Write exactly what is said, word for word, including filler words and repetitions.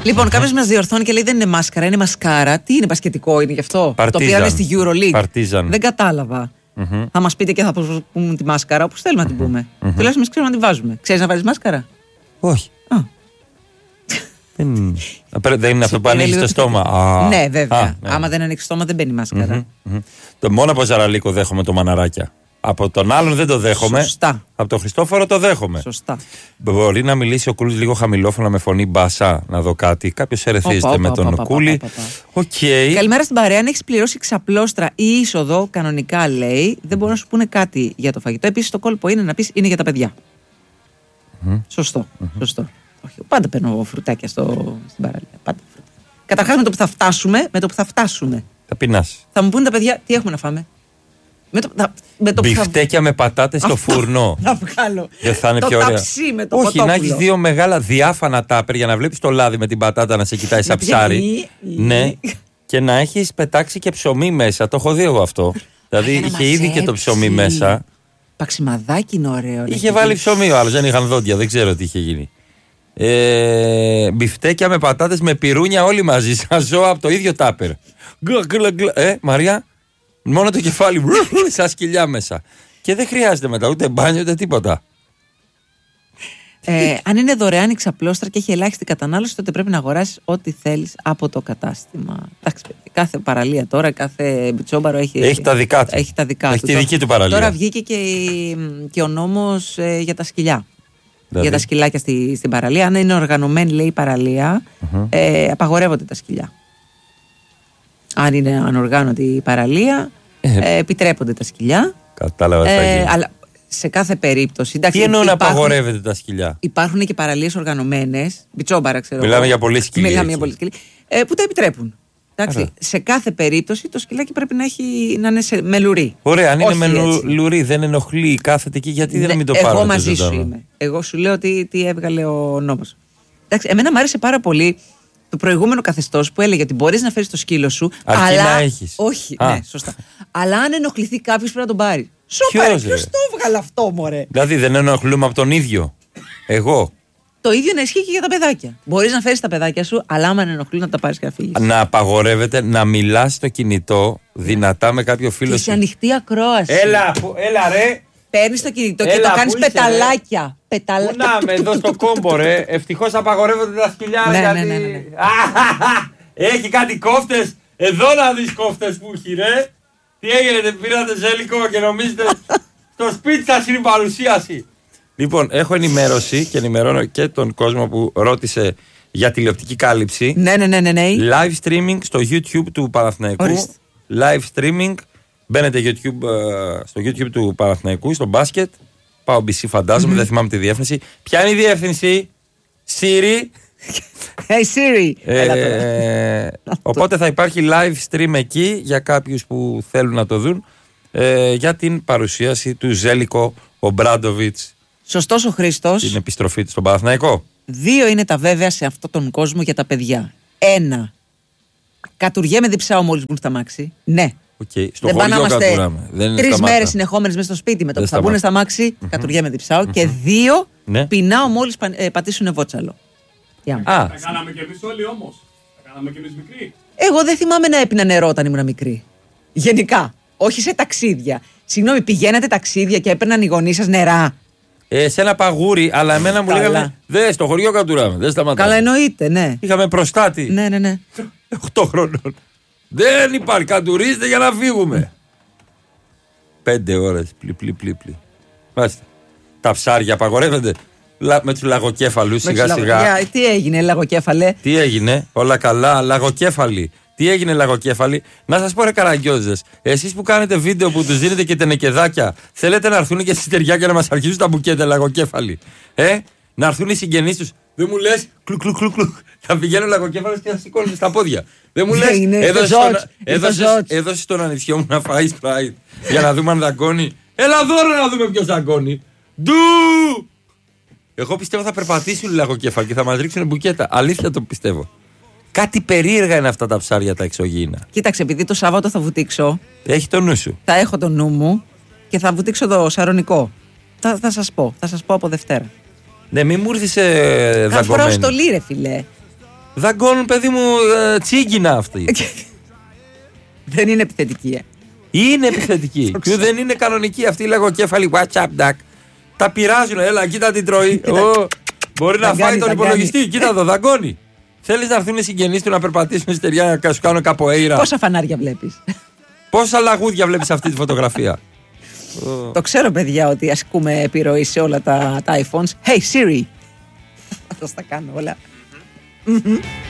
Λοιπόν, κάποιος μας διορθώνει και λέει δεν είναι μάσκαρα, είναι μασκάρα. Τι είναι, μπασκετικό είναι γι' αυτό? Παρτίζαν. Το πήρανε στη EuroLeague. Παρτίζαν. Δεν κατάλαβα. Mm-hmm. Θα μας πείτε και θα πούμε τη μάσκαρα, όπως θέλουμε να την πούμε. Mm-hmm. Τουλάχιστον εμείς ξέρουμε να την βάζουμε. Ξέρεις να βάζεις μάσκαρα? Όχι. Α. δεν... δεν είναι αυτό που ανοίγει το στόμα. Α. Ναι, βέβαια. Α, ναι. Άμα δεν ανοίξει το στόμα δεν μπαίνει μάσκαρα. Mm-hmm. Το μόνο από Ζαραλίκο δέχομαι το μαναράκια. Από τον άλλον δεν το δέχομαι. Σωστά. Από τον Χριστόφορο το δέχομαι. Σωστά. Μπορεί να μιλήσει ο Κούλης λίγο χαμηλόφωνα με φωνή μπάσα, να δω κάτι. Κάποιος ερεθίζεται με τον Κούλη. Οκ. Καλημέρα στην παρέα. Αν έχεις πληρώσει ξαπλώστρα ή είσοδο, κανονικά λέει, δεν μπορούν να σου πούνε κάτι για το φαγητό. Επίσης το κόλπο είναι να πεις είναι για τα παιδιά. Mm-hmm. Σωστό. Mm-hmm. Σωστό. Όχι, πάντα παίρνω φρουτάκια στο, στην παραλία. Πάντα φρουτάκια. Καταρχάς με το που θα φτάσουμε, με το που θα φτάσουμε. Θα πεινάσει. Θα μου πούνε τα παιδιά τι έχουμε να φάμε. Με το, με το μπιφτέκια θα... με πατάτες στο φούρνο. Να βγάλω. Δεν θα είναι το πιο ωραία? Ταψί με το όχι, κοτόπουλο. να έχει δύο μεγάλα διάφανα τάπερ για να βλέπεις το λάδι με την πατάτα να σε κοιτάει σαν ψάρι. Ναι. Και να έχεις πετάξει και ψωμί μέσα. Το έχω δει εγώ αυτό. Δηλαδή είχε ήδη και το ψωμί μέσα. Παξιμαδάκι είναι ωραίο. Είχε βάλει ψωμί ο άλλος. Δεν είχαν δόντια. Δεν ξέρω τι είχε γίνει. Ε, μπιφτέκια με πατάτες με πυρούνια όλοι μαζί. Σαν ζώα από το ίδιο τάπερ. Ε, Μαρία. Μόνο το κεφάλι μου, σαν σκυλιά μέσα. Και δεν χρειάζεται μετά ούτε μπάνιο ούτε τίποτα. Ε, αν είναι δωρεάν η ξαπλώστρα και έχει ελάχιστη κατανάλωση, τότε πρέπει να αγοράσεις ό,τι θέλεις από το κατάστημα. Εντάξει, κάθε παραλία τώρα, κάθε μπιτσόμπαρο έχει, έχει τα δικά του. Έχει, τα δικά έχει του. τη δική του παραλία. Τώρα βγήκε και, η, και ο νόμος ε, για τα σκυλιά. Δηλαδή. Για τα σκυλάκια στη, στην παραλία. Αν είναι οργανωμένη, λέει η παραλία, mm-hmm. ε, απαγορεύονται τα σκυλιά. Αν είναι ανοργάνωτη η παραλία, ε, ε, επιτρέπονται τα σκυλιά. Κατάλαβα. Ε, αλλά σε κάθε περίπτωση. Εντάξει, τι εννοούν να απαγορεύεται τα σκυλιά? Υπάρχουν και παραλίες οργανωμένες, μπιτσόμπαρα ξέρω. Μιλάμε για πολύ σκυλί. Μιλάμε για πολύ σκυλί. Ε, που τα επιτρέπουν. Εντάξει, σε κάθε περίπτωση το σκυλάκι πρέπει να, έχει, να είναι σε, με λουρί. Ωραία, αν είναι με λουρί, δεν ενοχλεί, κάθεται εκεί, γιατί δεν μην το πάρω? Εγώ μαζί σου είμαι. Εγώ σου λέω τι, τι έβγαλε ο νόμος. Εντάξει, εμένα μου άρεσε πάρα πολύ το προηγούμενο καθεστώς που έλεγε ότι μπορείς να φέρεις το σκύλο σου. Αρκεί αλλά... να έχεις. Όχι, Α. ναι, σωστά. Αλλά αν ενοχληθεί κάποιος πρέπει να τον πάρει. Σοπα, ποιος το έβγαλε αυτό, μωρέ? Δηλαδή δεν ενοχλούμε από τον ίδιο. Εγώ. Το ίδιο να ισχύει και για τα παιδάκια. Μπορείς να φέρεις τα παιδάκια σου, αλλά άμα ενοχλούν να τα πάρεις και να φύγεις. Να απαγορεύεται να μιλάς στο κινητό δυνατά με κάποιο φίλο και σου. σε ανοιχτή ακρόαση. Έλα, που, έλα ρε. Παίρνεις το κινητό Έλα, και το κάνεις πού είσαι, πεταλάκια. Πεταλα... Πού να είμαι εδώ στο κόμπο ρε. Ευτυχώς απαγορεύονται τα σκυλιά. Ναι, γιατί... ναι, ναι, ναι, ναι. Έχει κάτι κόφτες. Εδώ να δεις κόφτες που έχει ρε. Τι έγινε, πήρατε ζέλικο και νομίζετε στο σπίτι σας είναι η παρουσίαση. Λοιπόν, έχω ενημέρωση και ενημερώνω και τον κόσμο που ρώτησε για τηλεοπτική κάλυψη. Ναι, ναι, ναι, ναι, ναι. Live streaming στο YouTube του Παναθηναϊκού. Ορίστε. Live streaming. Μπαίνετε YouTube, στο YouTube του Παναθηναϊκού, στο μπάσκετ. Πάω μπι σι φαντάζομαι, mm-hmm. δεν θυμάμαι τη διεύθυνση. Ποια είναι η διεύθυνση? Siri. Hey Siri. Ε, οπότε θα υπάρχει live stream εκεί για κάποιους που θέλουν να το δουν ε, για την παρουσίαση του Ζέλικο Ομπράντοβιτς. Σωστός ο Χρήστος. Την επιστροφή του στον Παναθηναϊκό. Δύο είναι τα βέβαια σε αυτόν τον κόσμο για τα παιδιά. Ένα. Κατουργέμαι διψάω μόλις μπουν στα μάξι. Ναι. Okay. Στο δεν πάνε να είμαστε τρεις μέρες συνεχόμενες μέσα στο σπίτι με το δεν που θα μπουν στα μάξι. Mm-hmm. Κατουργέμαι διψάω. Mm-hmm. Και δύο. Ναι. Πεινάω μόλις πα, ε, πατήσουν βότσαλο. Α. Τα κάναμε κι εμείς όλοι όμως. Τα κάναμε κι εμείς μικροί. Εγώ δεν θυμάμαι να έπινα νερό όταν ήμουν μικρή. Γενικά. Όχι σε ταξίδια. Συγγνώμη, πηγαίνατε ταξίδια και έπαιρναν οι γονείς σας νερά? Ε, σε ένα παγούρι, αλλά εμένα μου λέγανε. Δε, στο χωριό κατουράμε. Δεν σταματάμε. Καλά, εννοείται, ναι. Είχαμε προστάτη. Ναι, ναι, ναι. οκτώ χρονών. Δεν υπάρχει. Κατουρίστε για να φύγουμε. Πέντε ώρες. Πλη, πλη, πλη, πλη. Μάλιστα. Τα ψάρια απαγορεύονται. Με τους λαγοκέφαλους σιγά σιγά. Για, τι έγινε, λαγοκέφαλε? Τι έγινε, όλα καλά, λαγοκέφαλοι. Τι έγινε, λαγοκέφαλοι? Να σας πω ρε καραγκιόζες, εσείς που κάνετε βίντεο που τους δίνετε και τενεκεδάκια, θέλετε να έρθουν και στις στεριά και να μας αρχίσουν τα μπουκέτα, λαγοκέφαλοι? Ε, να έρθουν οι συγγενείς τους. Δεν μου λες, κλου κλου κλου κλου. Θα πηγαίνουν λαγοκέφαλος και θα σηκώνουν στα πόδια. Δεν μου λες, έδωσες τον ανιψιό μου να φάει σπράιτ για να δούμε αν δαγκώνει. Έλα δώρο να δούμε ποιος δαγκώνει. Ντου! Εγώ πιστεύω θα περπατήσουν οι λαγοκέφαλοι και θα μας ρίξουν μπουκέτα. Αλήθεια το πιστεύω. Κάτι περίεργα είναι αυτά τα ψάρια τα εξωγήινα. Κοίταξε, επειδή το Σάββατο θα βουτήξω. Έχει το νου σου. Θα έχω το νου μου και θα βουτήξω το Σαρονικό. Θα, θα σας πω. Θα σας πω από Δευτέρα. Ναι, μη μου ήρθεις ε, δαγκωμένη. Θα φοράω στολή, ρε φιλέ. Δαγκώνουν, παιδί μου, ε, τσίγκινα αυτοί. Δεν είναι επιθετική, ε. Είναι επιθετική. Και δεν είναι κανονική αυτή η λαγοκέφαλη WhatsApp duck. Τα πειράζουν, έλα, κοίτα τι τρώει. Ω, μπορεί να φάει τον υπολογιστή, κοίτα εδώ, δαγκώνει. Θέλεις να έρθουν οι συγγενείς του να περπατήσουν στεριά να σου κάνουν καποέιρα? Πόσα φανάρια βλέπεις? Πόσα λαγούδια βλέπεις αυτή τη φωτογραφία? Το ξέρω, παιδιά, ότι ασκούμε επιρροή σε όλα τα, τα iPhones. Hey Siri. Θα τα κάνω όλα.